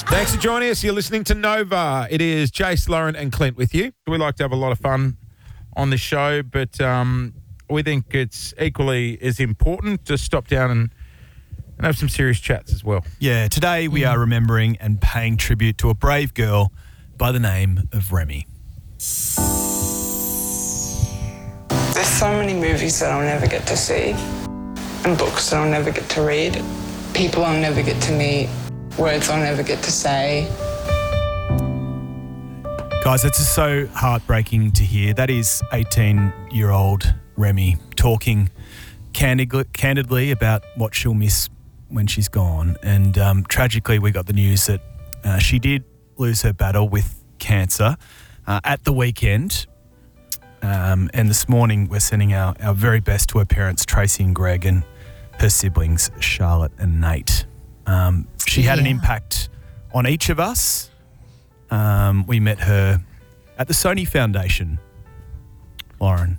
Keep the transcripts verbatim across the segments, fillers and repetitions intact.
Thanks for joining us. You're listening to Nova. It is Jace, Lauren and Clint with you. We like to have a lot of fun on this show, but um, we think it's equally as important to stop down and, and have some serious chats as well. Yeah, today we are remembering and paying tribute to a brave girl by the name of Remy. There's so many movies that I'll never get to see, and books that I'll never get to read, people I'll never get to meet, words I'll never get to say. Guys, it's just so heartbreaking to hear. That is eighteen-year-old Remy talking candidly, candidly about what she'll miss when she's gone. And um, tragically, we got the news that uh, she did lose her battle with cancer uh, at the weekend. Um, and this morning, we're sending our, our very best to her parents, Tracy and Greg, and her siblings, Charlotte and Nate. Um, she had yeah. an impact on each of us. Um, we met her at the Sony Foundation, Lauren.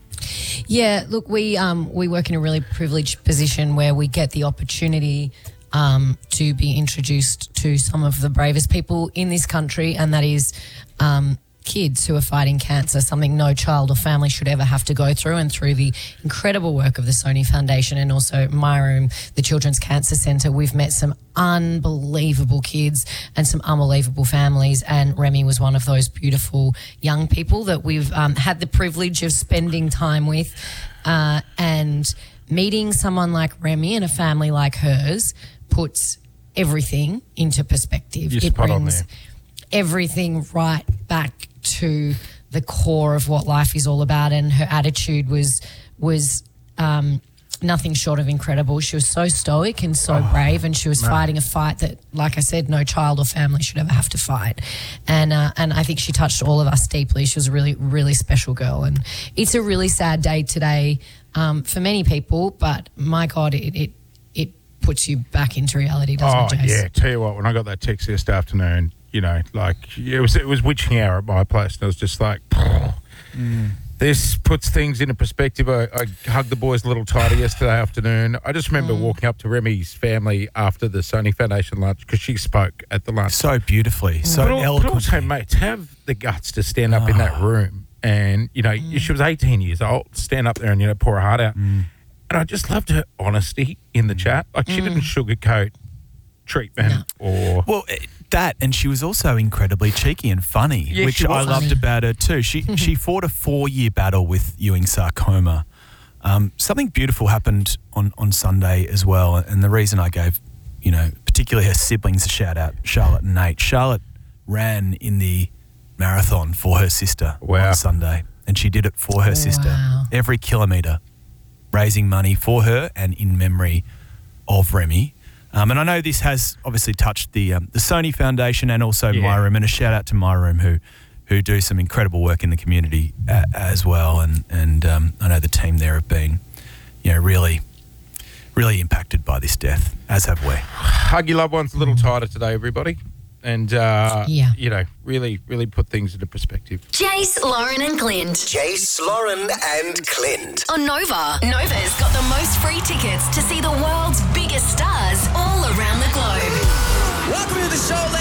Yeah, look, we um, we work in a really privileged position where we get the opportunity um, to be introduced to some of the bravest people in this country, and that is um, kids who are fighting cancer, something no child or family should ever have to go through. And through the incredible work of the Sony Foundation and also My Room, the Children's Cancer Centre, we've met some unbelievable kids and some unbelievable families, and Remy was one of those beautiful young people that we've um, had the privilege of spending time with, uh, and meeting someone like Remy and a family like hers puts everything into perspective. You're it spot on brings there. everything right back to the core of what life is all about, and her attitude was was um, nothing short of incredible. She was so stoic and so oh, brave, and she was man. fighting a fight that, like I said, no child or family should ever have to fight. And uh, and I think she touched all of us deeply. She was a really, really special girl, and it's a really sad day today um, for many people. But my God, it it it puts you back into reality, doesn't oh, it, Jace? yeah. Tell you what, when I got that text yesterday afternoon, you know, like it was it was witching hour at my place, and I was just like, mm. This puts things into perspective. I, I hugged the boys a little tighter yesterday afternoon. I just remember mm. walking up to Remy's family after the Sony Foundation lunch because she spoke at the lunch. So beautifully, so but eloquently. But also, mate, to have the guts to stand up oh. in that room and, you know, mm. she was eighteen years old, stand up there and, you know, pour her heart out. Mm. And I just loved her honesty in the chat. Like, she mm. didn't sugarcoat treatment no. or... Well, it, that, and she was also incredibly cheeky and funny, yeah, which I loved about her too. She she fought a four-year battle with Ewing sarcoma. Um, something beautiful happened on, on Sunday as well, and the reason I gave, you know, particularly her siblings a shout-out, Charlotte and Nate. Charlotte ran in the marathon for her sister wow. on Sunday, and she did it for her sister, wow. every kilometre, raising money for her and in memory of Remy. Um, and I know this has obviously touched the um, the Sony Foundation and also yeah. My Room, and a shout out to My Room who who do some incredible work in the community a, as well. And and um, I know the team there have been, you know, really, really impacted by this death, as have we. Hug your loved ones a little tighter today, everybody. And, uh, yeah. you know, really, really put things into perspective. Jace, Lauren and Clint. Jace, Lauren and Clint. On Nova. Nova's got the most free tickets to see the world's biggest stars all around the globe. Welcome to the show, ladies.